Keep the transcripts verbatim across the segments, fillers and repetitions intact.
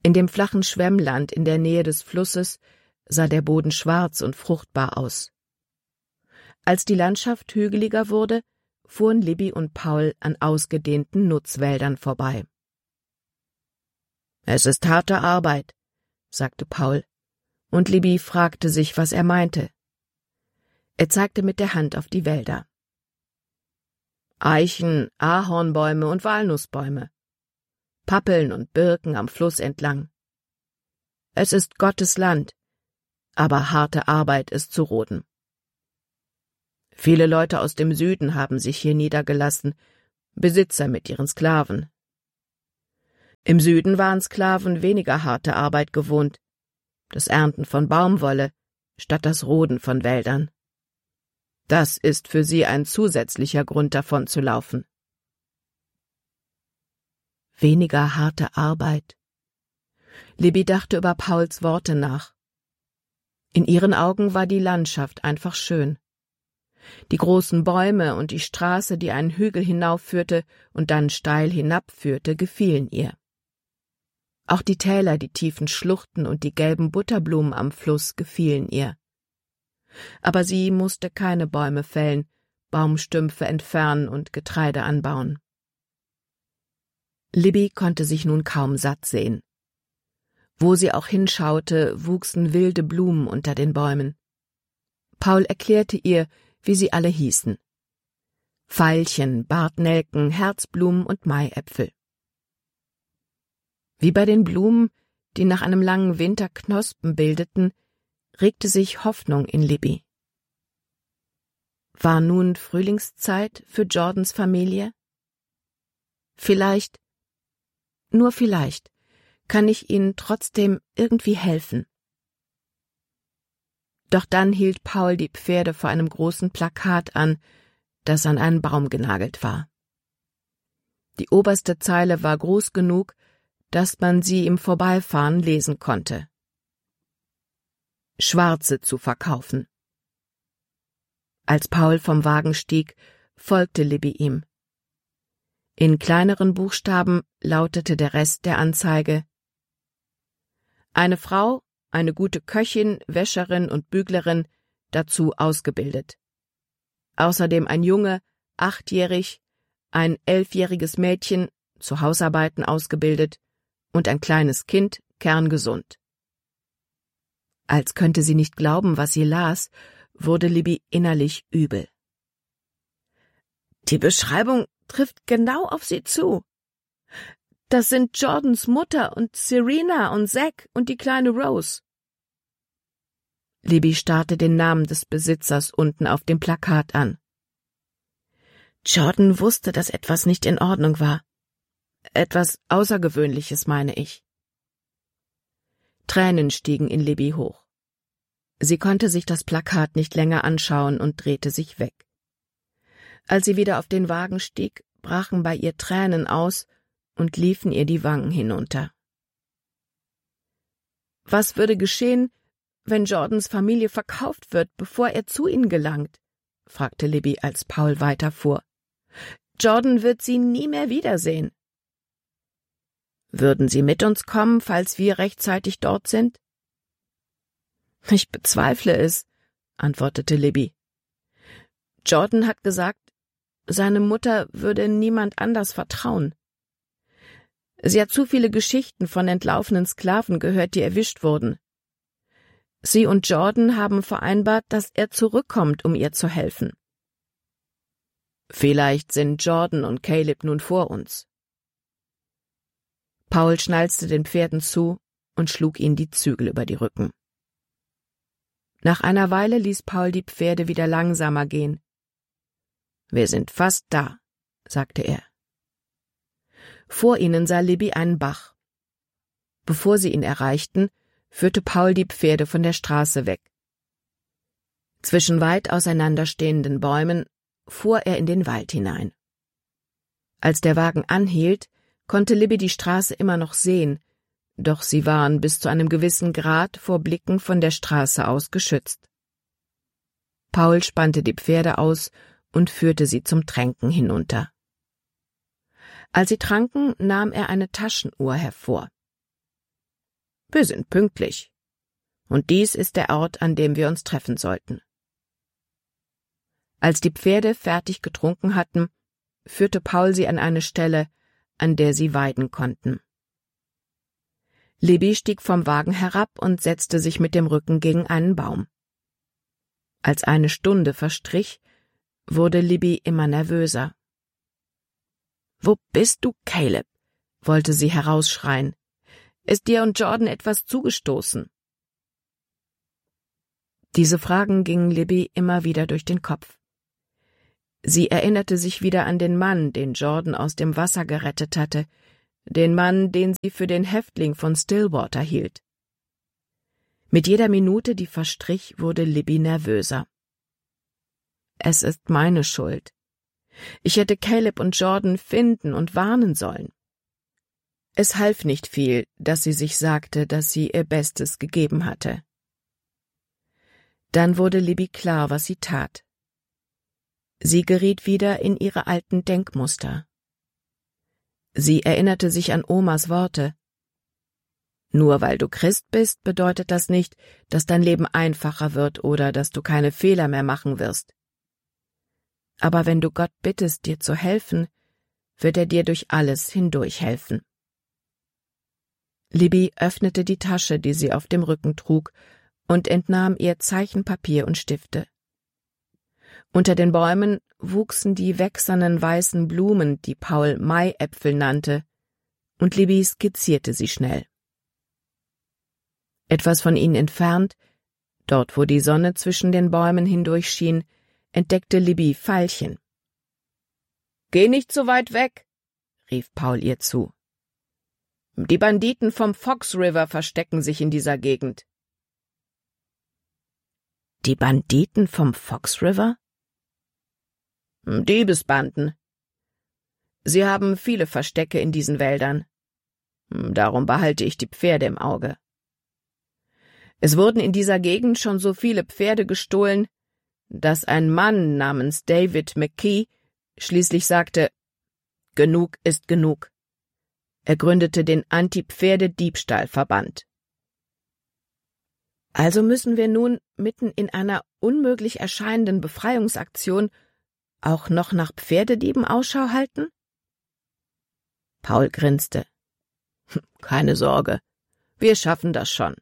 In dem flachen Schwemmland in der Nähe des Flusses sah der Boden schwarz und fruchtbar aus. Als die Landschaft hügeliger wurde, fuhren Libby und Paul an ausgedehnten Nutzwäldern vorbei. »Es ist harte Arbeit«, sagte Paul, und Libby fragte sich, was er meinte. Er zeigte mit der Hand auf die Wälder. Eichen, Ahornbäume und Walnussbäume, Pappeln und Birken am Fluss entlang. Es ist Gottes Land, aber harte Arbeit ist zu roden. Viele Leute aus dem Süden haben sich hier niedergelassen, Besitzer mit ihren Sklaven. Im Süden waren Sklaven weniger harte Arbeit gewohnt, das Ernten von Baumwolle statt das Roden von Wäldern. Das ist für sie ein zusätzlicher Grund, davon zu laufen. Weniger harte Arbeit. Libby dachte über Pauls Worte nach. In ihren Augen war die Landschaft einfach schön. Die großen Bäume und die Straße, die einen Hügel hinaufführte und dann steil hinabführte, gefielen ihr. Auch die Täler, die tiefen Schluchten und die gelben Butterblumen am Fluss gefielen ihr. Aber sie musste keine Bäume fällen, Baumstümpfe entfernen und Getreide anbauen. Libby konnte sich nun kaum satt sehen. Wo sie auch hinschaute, wuchsen wilde Blumen unter den Bäumen. Paul erklärte ihr, wie sie alle hießen. Veilchen, Bartnelken, Herzblumen und Maiäpfel. Wie bei den Blumen, die nach einem langen Winter Knospen bildeten, regte sich Hoffnung in Libby. War nun Frühlingszeit für Jordans Familie? Vielleicht, nur vielleicht, kann ich ihnen trotzdem irgendwie helfen. Doch dann hielt Paul die Pferde vor einem großen Plakat an, das an einen Baum genagelt war. Die oberste Zeile war groß genug, dass man sie im Vorbeifahren lesen konnte. Schwarze zu verkaufen. Als Paul vom Wagen stieg, folgte Libby ihm. In kleineren Buchstaben lautete der Rest der Anzeige: Eine Frau, eine gute Köchin, Wäscherin und Büglerin, dazu ausgebildet. Außerdem ein Junge, achtjährig, ein elfjähriges Mädchen, zu Hausarbeiten ausgebildet, und ein kleines Kind, kerngesund. Als könnte sie nicht glauben, was sie las, wurde Libby innerlich übel. Die Beschreibung trifft genau auf sie zu. Das sind Jordans Mutter und Serena und Zack und die kleine Rose. Libby starrte den Namen des Besitzers unten auf dem Plakat an. Jordan wusste, dass etwas nicht in Ordnung war. Etwas Außergewöhnliches, meine ich. Tränen stiegen in Libby hoch. Sie konnte sich das Plakat nicht länger anschauen und drehte sich weg. Als sie wieder auf den Wagen stieg, brachen bei ihr Tränen aus und liefen ihr die Wangen hinunter. Was würde geschehen, wenn Jordans Familie verkauft wird, bevor er zu ihnen gelangt? Fragte Libby, als Paul weiterfuhr. Jordan wird sie nie mehr wiedersehen. Würden Sie mit uns kommen, falls wir rechtzeitig dort sind? Ich bezweifle es, antwortete Libby. Jordan hat gesagt, seine Mutter würde niemand anders vertrauen. Sie hat zu viele Geschichten von entlaufenen Sklaven gehört, die erwischt wurden. Sie und Jordan haben vereinbart, dass er zurückkommt, um ihr zu helfen. Vielleicht sind Jordan und Caleb nun vor uns. Paul schnalzte den Pferden zu und schlug ihnen die Zügel über die Rücken. Nach einer Weile ließ Paul die Pferde wieder langsamer gehen. »Wir sind fast da«, sagte er. Vor ihnen sah Libby einen Bach. Bevor sie ihn erreichten, führte Paul die Pferde von der Straße weg. Zwischen weit auseinanderstehenden Bäumen fuhr er in den Wald hinein. Als der Wagen anhielt, konnte Libby die Straße immer noch sehen, doch sie waren bis zu einem gewissen Grad vor Blicken von der Straße aus geschützt. Paul spannte die Pferde aus und führte sie zum Tränken hinunter. Als sie tranken, nahm er eine Taschenuhr hervor. Wir sind pünktlich. Und dies ist der Ort, an dem wir uns treffen sollten. Als die Pferde fertig getrunken hatten, führte Paul sie an eine Stelle, an der sie weiden konnten. Libby stieg vom Wagen herab und setzte sich mit dem Rücken gegen einen Baum. Als eine Stunde verstrich, wurde Libby immer nervöser. »Wo bist du, Caleb?« wollte sie herausschreien. »Ist dir und Jordan etwas zugestoßen?« Diese Fragen gingen Libby immer wieder durch den Kopf. Sie erinnerte sich wieder an den Mann, den Jordan aus dem Wasser gerettet hatte, den Mann, den sie für den Häftling von Stillwater hielt. Mit jeder Minute, die verstrich, wurde Libby nervöser. »Es ist meine Schuld. Ich hätte Caleb und Jordan finden und warnen sollen.« Es half nicht viel, dass sie sich sagte, dass sie ihr Bestes gegeben hatte. Dann wurde Libby klar, was sie tat. Sie geriet wieder in ihre alten Denkmuster. Sie erinnerte sich an Omas Worte. Nur weil du Christ bist, bedeutet das nicht, dass dein Leben einfacher wird oder dass du keine Fehler mehr machen wirst. Aber wenn du Gott bittest, dir zu helfen, wird er dir durch alles hindurch helfen. Libby öffnete die Tasche, die sie auf dem Rücken trug, und entnahm ihr Zeichenpapier und Stifte. Unter den Bäumen wuchsen die wächsernen weißen Blumen, die Paul Maiäpfel nannte, und Libby skizzierte sie schnell. Etwas von ihnen entfernt, dort wo die Sonne zwischen den Bäumen hindurchschien, entdeckte Libby Veilchen. »Geh nicht so weit weg«, rief Paul ihr zu. »Die Banditen vom Fox River verstecken sich in dieser Gegend.« »Die Banditen vom Fox River?« »Diebesbanden. Sie haben viele Verstecke in diesen Wäldern. Darum behalte ich die Pferde im Auge. Es wurden in dieser Gegend schon so viele Pferde gestohlen, dass ein Mann namens David McKee schließlich sagte, »Genug ist genug.« Er gründete den Anti-Pferde-Diebstahl-Verband. Also müssen wir nun mitten in einer unmöglich erscheinenden Befreiungsaktion auch noch nach Pferdedieben Ausschau halten? Paul grinste. »Keine Sorge, wir schaffen das schon.«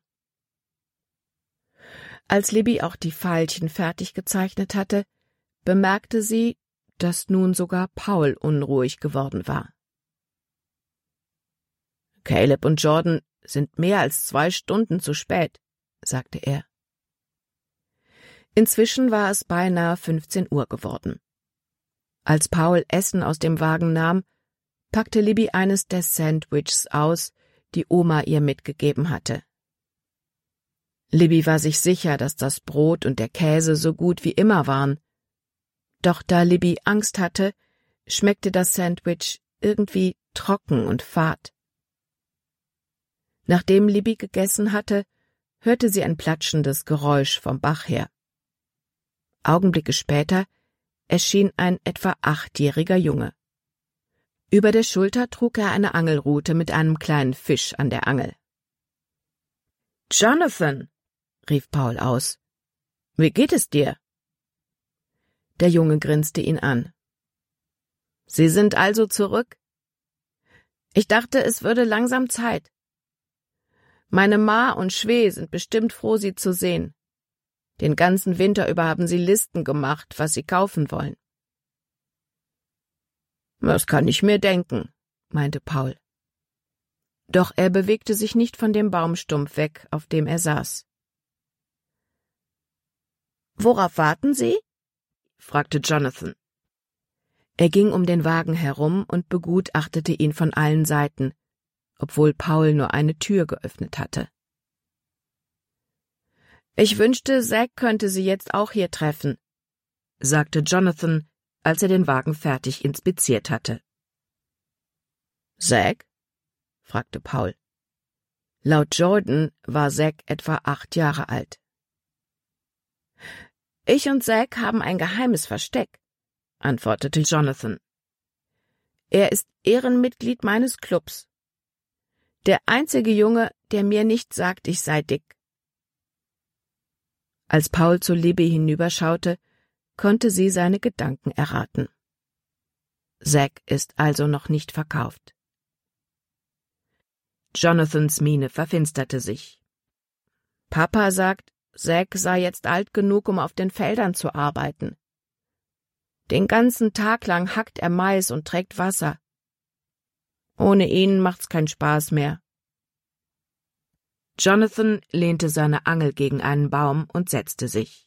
Als Libby auch die Veilchen fertig gezeichnet hatte, bemerkte sie, dass nun sogar Paul unruhig geworden war. »Caleb und Jordan sind mehr als zwei Stunden zu spät«, sagte er. Inzwischen war es beinahe fünfzehn Uhr geworden. Als Paul Essen aus dem Wagen nahm, packte Libby eines der Sandwiches aus, die Oma ihr mitgegeben hatte. Libby war sich sicher, dass das Brot und der Käse so gut wie immer waren. Doch da Libby Angst hatte, schmeckte das Sandwich irgendwie trocken und fad. Nachdem Libby gegessen hatte, hörte sie ein platschendes Geräusch vom Bach her. Augenblicke später erschien ein etwa achtjähriger Junge. Über der Schulter trug er eine Angelrute mit einem kleinen Fisch an der Angel. »Jonathan«, rief Paul aus, »wie geht es dir?« Der Junge grinste ihn an. »Sie sind also zurück? Ich dachte, es würde langsam Zeit. Meine Ma und Schwee sind bestimmt froh, Sie zu sehen. Den ganzen Winter über haben Sie Listen gemacht, was Sie kaufen wollen.« »Das kann ich mir denken«, meinte Paul. Doch er bewegte sich nicht von dem Baumstumpf weg, auf dem er saß. »Worauf warten Sie?« fragte Jonathan. Er ging um den Wagen herum und begutachtete ihn von allen Seiten, obwohl Paul nur eine Tür geöffnet hatte. »Ich wünschte, Zack könnte Sie jetzt auch hier treffen«, sagte Jonathan, als er den Wagen fertig inspiziert hatte. »Zack?« fragte Paul. Laut Jordan war Zack etwa acht Jahre alt. »Ich und Zack haben ein geheimes Versteck«, antwortete Jonathan. »Er ist Ehrenmitglied meines Clubs. Der einzige Junge, der mir nicht sagt, ich sei dick. Als Paul zu Libby hinüberschaute, konnte sie seine Gedanken erraten. Zack ist also noch nicht verkauft. Jonathans Miene verfinsterte sich. Papa sagt, Zack sei jetzt alt genug, um auf den Feldern zu arbeiten. Den ganzen Tag lang hackt er Mais und trägt Wasser. Ohne ihn macht's keinen Spaß mehr. Jonathan lehnte seine Angel gegen einen Baum und setzte sich.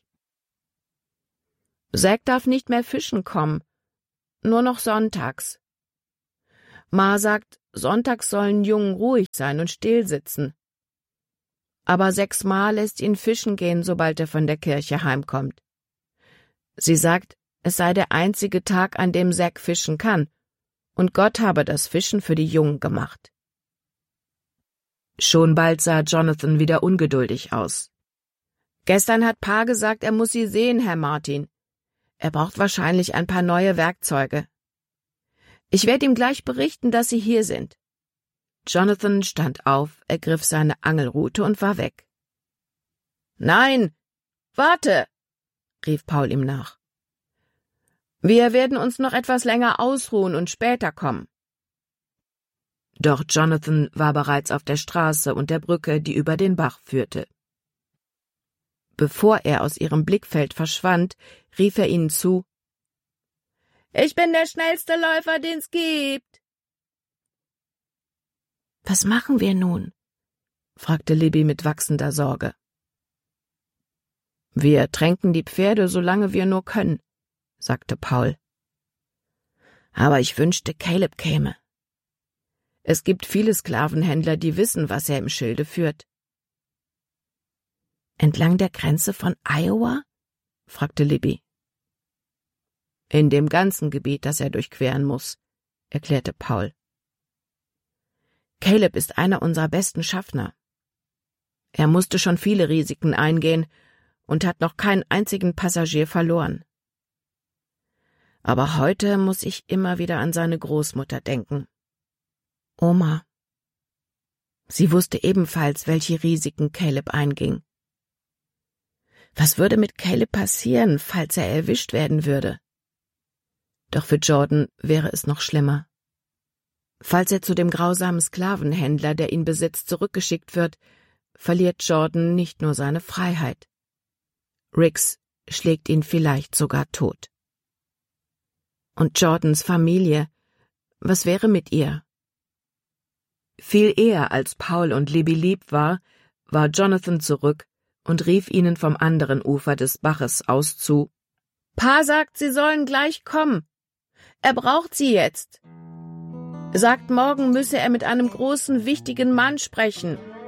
Zack darf nicht mehr fischen kommen, nur noch sonntags. Ma sagt, sonntags sollen Jungen ruhig sein und still sitzen. Aber sechsmal lässt ihn fischen gehen, sobald er von der Kirche heimkommt. Sie sagt, es sei der einzige Tag, an dem Zack fischen kann, und Gott habe das Fischen für die Jungen gemacht. Schon bald sah Jonathan wieder ungeduldig aus. Gestern hat Pa gesagt, er muss Sie sehen, Herr Martin. Er braucht wahrscheinlich ein paar neue Werkzeuge. Ich werde ihm gleich berichten, dass Sie hier sind. Jonathan stand auf, ergriff seine Angelrute und war weg. »Nein, warte«, rief Paul ihm nach. »Wir werden uns noch etwas länger ausruhen und später kommen.« Doch Jonathan war bereits auf der Straße und der Brücke, die über den Bach führte. Bevor er aus ihrem Blickfeld verschwand, rief er ihnen zu: »Ich bin der schnellste Läufer, den's gibt.« »Was machen wir nun?« fragte Libby mit wachsender Sorge. »Wir tränken die Pferde, solange wir nur können«, sagte Paul. »Aber ich wünschte, Caleb käme. Es gibt viele Sklavenhändler, die wissen, was er im Schilde führt.« »Entlang der Grenze von Iowa?« fragte Libby. »In dem ganzen Gebiet, das er durchqueren muss«, erklärte Paul. »Caleb ist einer unserer besten Schaffner. Er musste schon viele Risiken eingehen und hat noch keinen einzigen Passagier verloren. Aber heute muss ich immer wieder an seine Großmutter denken. Oma. Sie wusste ebenfalls, welche Risiken Caleb einging. Was würde mit Caleb passieren, falls er erwischt werden würde? Doch für Jordan wäre es noch schlimmer. Falls er zu dem grausamen Sklavenhändler, der ihn besitzt, zurückgeschickt wird, verliert Jordan nicht nur seine Freiheit. Riggs schlägt ihn vielleicht sogar tot. Und Jordans Familie, was wäre mit ihr? Viel eher als Paul und Libby lieb war, war Jonathan zurück und rief ihnen vom anderen Ufer des Baches aus zu: »Pa sagt, Sie sollen gleich kommen. Er braucht Sie jetzt. Sagt, morgen müsse er mit einem großen, wichtigen Mann sprechen.«